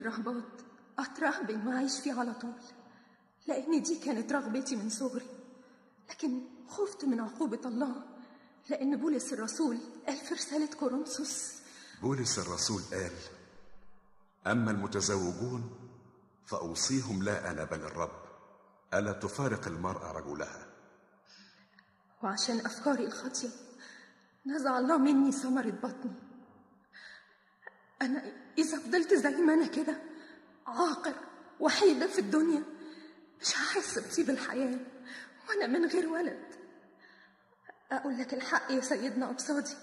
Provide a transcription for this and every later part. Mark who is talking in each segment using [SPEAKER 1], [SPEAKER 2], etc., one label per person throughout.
[SPEAKER 1] رهبات أترهبن وأعيش فيه على طول، لأن دي كانت رغبتي من صغري. لكن خفت من عقوبة الله، لأن بولس الرسول قال في رسالة كورنثوس،
[SPEAKER 2] بولس الرسول قال: أما المتزوجون فأوصيهم لا أنا بل الرب ألا تفارق المرأة رجلها.
[SPEAKER 1] وعشان أفكاري الخاطئة نزع الله مني ثمرة بطني. أنا إذا فضلت زي ما أنا كده عاقر وحيدة في الدنيا مش هحس بطيب الحياة وأنا من غير ولد. أقول لك الحق يا سيدنا أبصادي،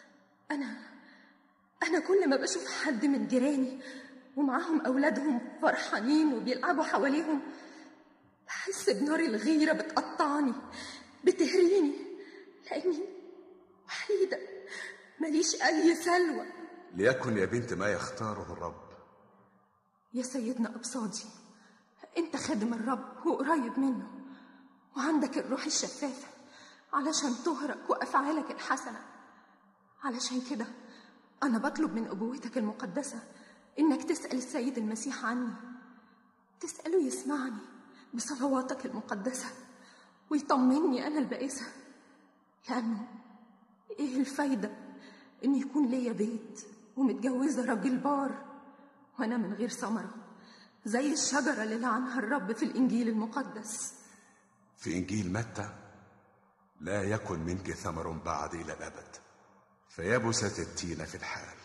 [SPEAKER 1] أنا كل ما بشوف حد من جيراني ومعاهم أولادهم فرحانين وبيلعبوا حواليهم بحس بنار الغيرة بتقطعني بتهريني، لأني وحيدة ماليش أي سلوى.
[SPEAKER 2] ليكن يا بنت ما يختاره الرب.
[SPEAKER 1] يا سيدنا أبصادي، أنت خادم الرب وقريب منه وعندك الروح الشفافة علشان تهرك وأفعالك الحسنة. علشان كده أنا بطلب من أبوتك المقدسة إنك تسأل السيد المسيح عني، تسأله يسمعني بصلواتك المقدسة ويطمني أنا البائسة، لأنه إيه الفايدة إن يكون ليا بيت ومتجوزة راجل بار وأنا من غير ثمرة زي الشجرة اللي لعنها الرب في الإنجيل المقدس.
[SPEAKER 2] في إنجيل متى: لا يكن منك ثمر بعد إلى الأبد، فيبست التين في الحال.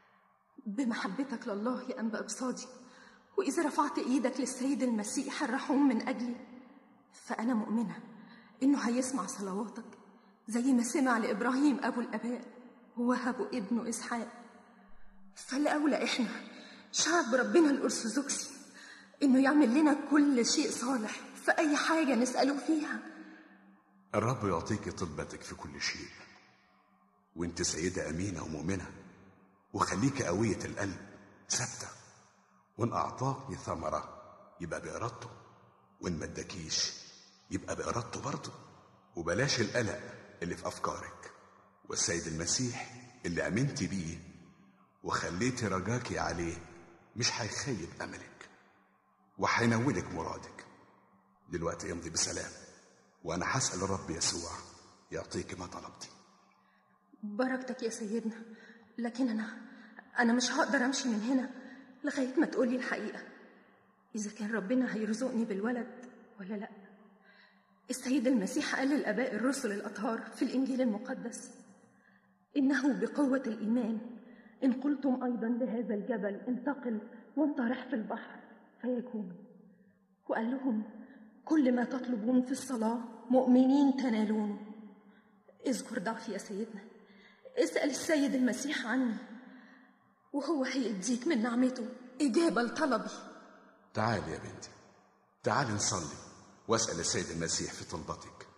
[SPEAKER 1] بمحبتك لله يا أنبا أبصادي، وإذا رفعت إيدك للسيد المسيح الرحوم من أجلي فأنا مؤمنة إنه هيسمع صلواتك زي ما سمع لإبراهيم أبو الآباء ووهبه ابنه إسحاق. فالأولى إحنا شعب ربنا الأرثوذكسي إنه يعمل لنا كل شيء صالح في أي حاجة نسأله فيها.
[SPEAKER 2] الرب يعطيك طلبتك في كل شيء، وانت سيدة أمينة ومؤمنة، وخليك قوية القلب ثابتة، وإن أعطاكني ثمرة يبقى بإرادته، وإن ما اداكيش يبقى بإرادته برضه. وبلاش القلق اللي في أفكارك، والسيد المسيح اللي أمنتي بيه وخليتي رجاكي عليه مش هيخيب أملك وهينولك مرادك. دلوقتي امضي بسلام، وأنا هسأل الرب يسوع يعطيك ما طلبتي.
[SPEAKER 1] بركتك يا سيدنا، لكن أنا مش هقدر أمشي من هنا لغاية ما تقولي الحقيقة، إذا كان ربنا هيرزقني بالولد ولا لأ. السيد المسيح قال للآباء الرسل الأطهار في الإنجيل المقدس: إنه بقوة الإيمان إن قلتم أيضا لهذا الجبل انتقل وانطرح في البحر فيكون. وقال لهم: كل ما تطلبون في الصلاة مؤمنين تنالونه. اذكر ضعفي يا سيدنا، اسأل السيد المسيح عني وهو هيديك من نعمته إجابة لطلبي.
[SPEAKER 2] تعالي يا بنتي، تعالي نصلي واسأل السيد المسيح في طلبتك.